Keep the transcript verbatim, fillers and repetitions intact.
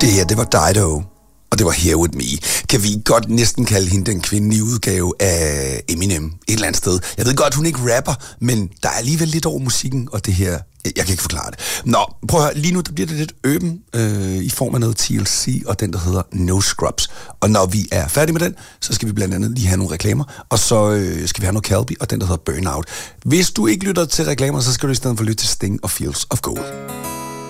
Det her, det var Dido, og det var Here With Me. Kan vi godt næsten kalde hende den kvindelige udgave af Eminem et eller andet sted. Jeg ved godt, hun ikke rapper, men der er alligevel lidt over musikken, og det her, jeg kan ikke forklare det. Nå, prøv at høre, lige nu der bliver det lidt øben øh, i form af noget T L C, og den, der hedder No Scrubs. Og når vi er færdige med den, så skal vi blandt andet lige have nogle reklamer, og så øh, skal vi have noget Calbi, og den, der hedder Burnout. Hvis du ikke lytter til reklamer, så skal du i stedet for lytte til Sting og Fields of Gold.